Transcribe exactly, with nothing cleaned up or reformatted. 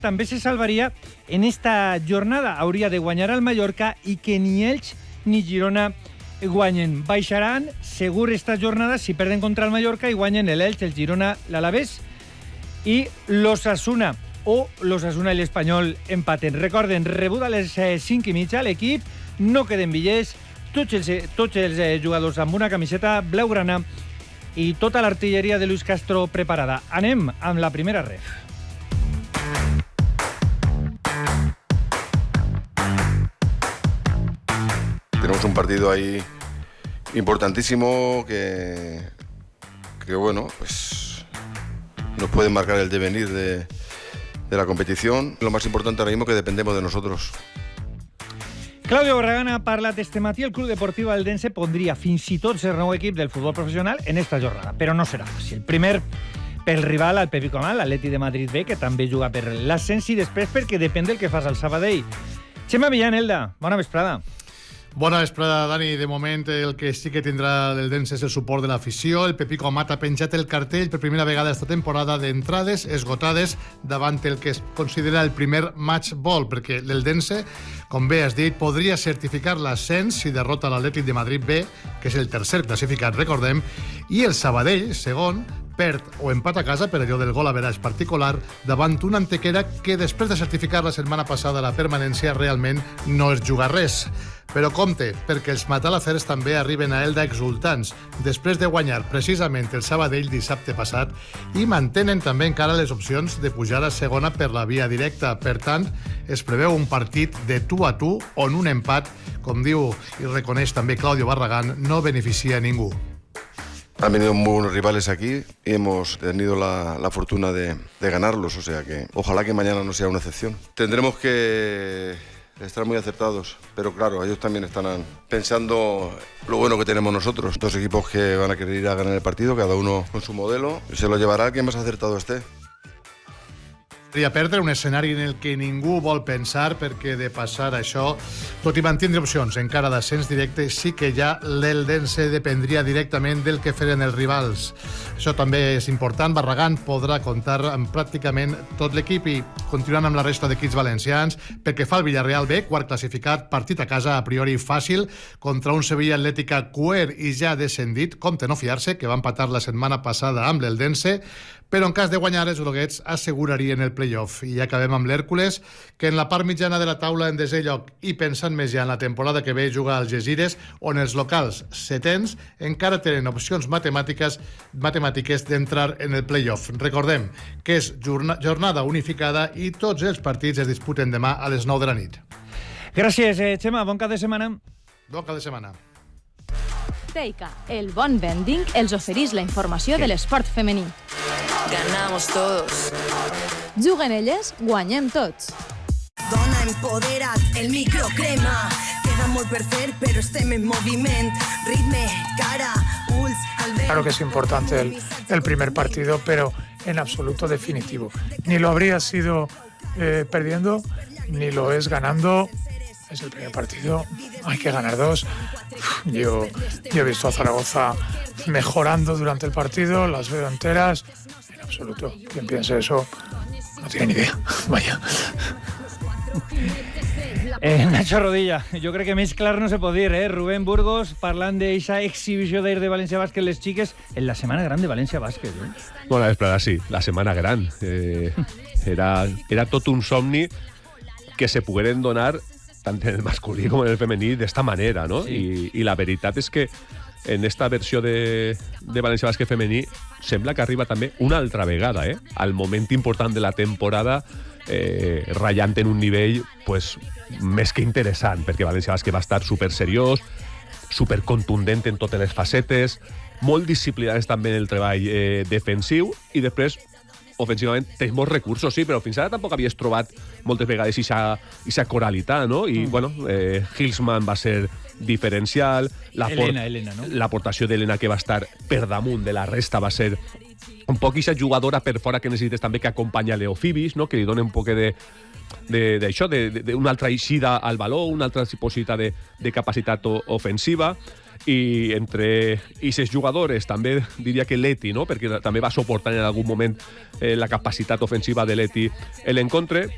també se salvaria en esta jornada. Hauria de guanyar al Mallorca i que ni Elx ni Girona guanyen. Baixaran segur esta jornada si perden contra el Mallorca i guanyen l'Elx, el Girona, l'Alavés i l'Osasuna, o l'Osasuna i l'Espanyol empaten. Recorden, rebuda a les cinc i mitja, l'equip, no queden bitllets, tots els, tots els jugadors amb una camiseta blaugrana i tota l'artilleria de Luis Castro preparada. Anem amb la primera ref. Tenemos un partido ahí importantísimo que, que bueno, pues nos puede marcar el devenir de, de la competición. Lo más importante ahora mismo es que dependemos de nosotros. Claudio Barragán ha parlat este matí. El Club Deportiu Eldense pondria fins i tot ser nou equip del futbol professional en esta jornada, però no serà fàcil. Primer, pel rival, el Pepi Comal, l'Atleti de Madrid B, que també juga per l'ascens, i després perquè depèn del que fas al Sabadell. Xema Villan, Elda, bona vesprada. Bona vesprada, Dani. De moment el que sí que tindrà l'Eldense és el suport de l'afició. El Pepico Amat ha penjat el cartell per primera vegada esta temporada d'entrades esgotades davant el que es considera el primer match ball, perquè l'Eldense, com bé has dit, podria certificar l'ascens si derrota l'Atlètic de Madrid B, que és el tercer classificat, recordem, i el Sabadell, segon, perd o empat a casa per allò del gol a veraix particular davant una Antequera que després de certificar la setmana passada la permanència realment no es juga res. Però compte, perquè els matalafers també arriben a Elda exultants després de guanyar precisament el Sabadell dissabte passat i mantenen també encara les opcions de pujar a segona per la via directa. Per tant, es preveu un partit de tu a tu on un empat, com diu i reconeix també Claudio Barragán, no beneficia a ningú. Han venido muy buenos rivales aquí y hemos tenido la, la fortuna de, de ganarlos, o sea que ojalá que mañana no sea una excepción. Tendremos que estar muy acertados, pero claro, ellos también están pensando lo bueno que tenemos nosotros. Dos equipos que van a querer ir a ganar el partido, cada uno con su modelo, y se lo llevará quien más acertado esté. Podria perdre un escenari en el que ningú vol pensar, perquè de passar això, tot i mantindre opcions encara d'ascens directe, sí que ja l'Eldense dependria directament del que feren els rivals. Això també és important. Barragán podrà comptar amb pràcticament tot l'equip i continuant amb la resta d'equips valencians, perquè fa el Villarreal B, quart classificat, partit a casa a priori fàcil, contra un Sevilla Atlètica cuer i ja descendit, compte no fiar-se, que va empatar la setmana passada amb l'Eldense, però en cas de guanyar els groguets assegurarien el playoff. I acabem amb l'Hèrcules, que en la part mitjana de la taula en desè lloc i pensant més ja en la temporada que ve juga al Algesires, on els locals setens encara tenen opcions matemàtiques matemàtiques d'entrar en el playoff. Recordem que és jornada unificada i tots els partits es disputen demà a les nou de la nit. Gràcies, eh, Xema. Bon cap de setmana. Bon cap de setmana. Teica, el bon vending, els oferís la informació de l'esport femení. Ganamos todos. Juguen elles, guanyem tots. Dona empodera't, el microcrema. Queda molt per fer, però estem en moviment. Ritme, cara, ulls, al vent. Claro que es importante el, el primer partido, pero en absoluto definitivo. Ni lo habría sido eh, perdiendo, ni lo es ganando. Es el primer partido, hay que ganar dos. Yo, yo he visto a Zaragoza mejorando durante el partido, las veo enteras. En absoluto, quien piense eso no tiene ni idea. Vaya. Eh, Nacho Rodilla, jo crec que més clar no se pot dir, eh? Rubén Burgos parlant d'eixa exhibició d'ahir de València Bàsquet les xiques en la setmana gran de València Bàsquet. Eh? Bona vesprada, sí, la setmana gran. Eh, era, era tot un somni que se pogueren donar tant en el masculí com en el femení d'esta manera, no? Sí. I, I la veritat és que en esta versió de, de València Bàsquet femení sembla que arriba també una altra vegada, eh? Al moment important de la temporada, eh, ratllant en un nivell pues, més que interessant, perquè València Bàsquet va estar super seriós, super contundent en totes les facetes, molt disciplinats també en el treball eh, defensiu, i després ofensivament tens molts recursos, sí, però fins ara tampoc havies trobat moltes vegades aquesta coralitat, no? I, mm. bueno, eh, Hillsman va ser diferencial, la Helena, Helena, no? L'aportació d'Helena, que va estar per damunt de la resta, va ser un poc aquesta jugadora per fora que necessites també que acompanya Leo Fibis, no? Que li dona un poc de d'això, d'una altra eixida al valor, una altra possibilitat de, de capacitat ofensiva. I entre aquestes jugadores també diria que Leti, no? Perquè també va suportar en algun moment eh, la capacitat ofensiva de Leti l'encontre,